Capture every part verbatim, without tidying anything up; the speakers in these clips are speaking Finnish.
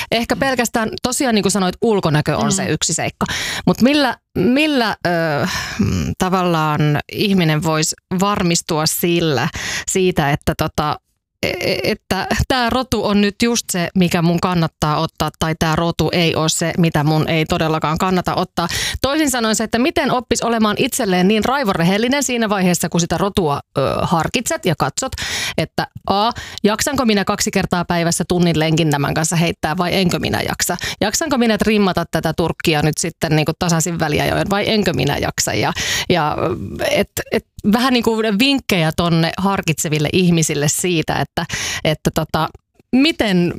ehkä pelkästään, tosiaan niin kuin sanoit, ulkonäkö on mm. se yksi seikka. Mutta millä, millä ö, tavallaan ihminen voisi varmistua sillä, siitä, että tota, että tämä rotu on nyt just se, mikä mun kannattaa ottaa, tai tämä rotu ei ole se, mitä mun ei todellakaan kannata ottaa. Toisin sanoen se, että miten oppisi olemaan itselleen niin raivorehellinen siinä vaiheessa, kun sitä rotua ö, harkitset ja katsot, että a, jaksanko minä kaksi kertaa päivässä tunnin lenkin tämän kanssa heittää vai enkö minä jaksa? Jaksanko minä trimmata tätä turkkia nyt sitten niin kuin tasaisin väliajoin vai enkö minä jaksa? Ja, ja et, et, vähän niin kuin vinkkejä tonne harkitseville ihmisille siitä, että, että tota, miten,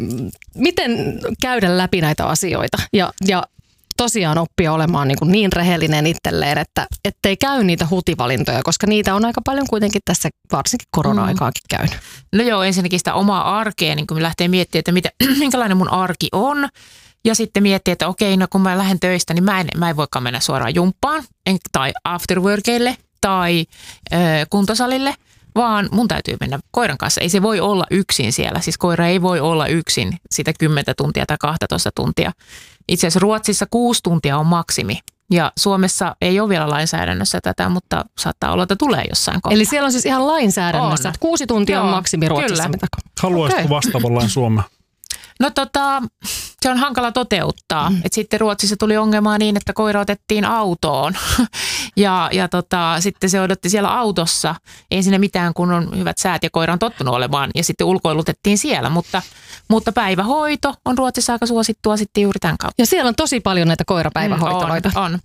miten käydä läpi näitä asioita ja, ja tosiaan oppia olemaan niin, kuin niin rehellinen itselleen, että ettei käy niitä hutivalintoja, koska niitä on aika paljon kuitenkin tässä varsinkin korona-aikaakin käynyt. No joo, ensinnäkin sitä omaa arkea, niin kun me lähtee miettimään, että mitä, minkälainen mun arki on. Ja sitten miettiä, että okei, no kun mä lähden töistä, niin mä en, mä en voikaan mennä suoraan jumppaan en, tai afterworkeille tai ö, kuntosalille, vaan mun täytyy mennä koiran kanssa. Ei se voi olla yksin siellä. Siis koira ei voi olla yksin sitä kymmentä tuntia tai kaksitoista tuntia. Itse asiassa Ruotsissa kuusi tuntia on maksimi. Ja Suomessa ei ole vielä lainsäädännössä tätä, mutta saattaa olla, että tulee jossain kohtaa. Eli siellä on siis ihan lainsäädännössä, on. Että kuusi tuntia Joo, on maksimi Ruotsissa. Mitä? Haluaisitko okay. vastaavallaan Suomea? No tota, se on hankala toteuttaa. Mm. Et sitten Ruotsissa tuli ongelmaa niin, että koira otettiin autoon ja, ja tota, sitten se odotti siellä autossa. Ei siinä mitään, kun on hyvät säät ja koira on tottunut olemaan ja sitten ulkoilutettiin siellä. Mutta, mutta päivähoito on Ruotsissa aika suosittua sitten juuri tämän kautta. Ja siellä on tosi paljon näitä koirapäivähoitoloita. Mm, on, on.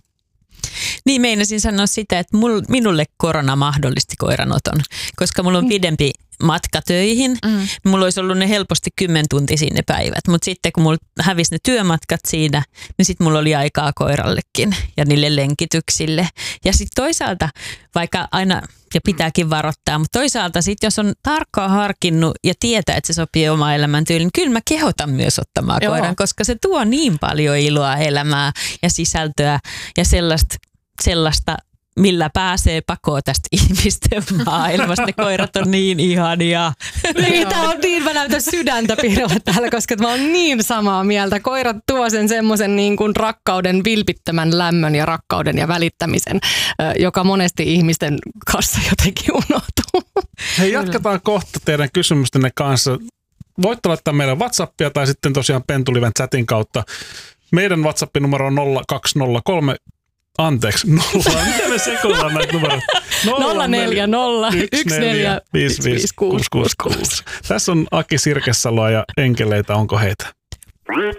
Niin meinasin sanoa sitä, että mul, minulle korona mahdollisti koiranoton, koska mulla on pidempi matka töihin. Mm. Mulla olisi ollut ne helposti kymmentuntisia ne päivät, mutta sitten kun mulla hävisi ne työmatkat siinä, niin sitten mulla oli aikaa koirallekin ja niille lenkityksille. Ja sitten toisaalta, vaikka aina, ja pitääkin varoittaa, mutta toisaalta sitten jos on tarkkaan harkinnut ja tietää, että se sopii omaan elämäntyyliin, niin kyllä mä kehotan myös ottamaan Joo. koiran, koska se tuo niin paljon iloa elämää ja sisältöä ja sellaista, sellaista millä pääsee pakoon tästä ihmisten maailmasta. Ne koirat on niin ihania. Tämä on niin, mä näytän sydäntä piirrellä täällä, koska mä oon niin samaa mieltä. Koirat tuo sen semmoisen niin kuin rakkauden, vilpittömän lämmön ja rakkauden ja välittämisen, joka monesti ihmisten kanssa jotenkin unohtuu. Hei, jatketaan kohta teidän kysymystenne kanssa. Voitte laittaa meidän WhatsAppia tai sitten tosiaan Pentuliven chatin kautta. Meidän WhatsApp-numero on nolla kaksi nolla kolme Anteeksi, nolla. Miten me sekoillaan näitä numeroita? nolla neljä nolla yksi neljä viisi viisi kuusi kuusi kuusi. Tässä on Aki Sirkesaloa ja enkeleitä, onko heitä?